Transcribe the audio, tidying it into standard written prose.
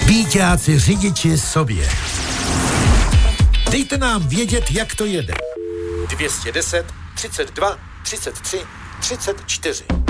Bíťáci řidiči sobě. Dejte nám vědět, jak to jede. 210 32 33 34.